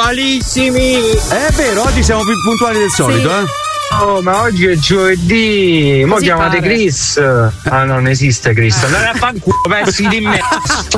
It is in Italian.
puntualissimi. È vero, oggi siamo più puntuali del solito, Oh, ma oggi è giovedì. Mo Così chiamate pare. Chris. Ah, non esiste Chris. Andate a fanculo, pezzi di me.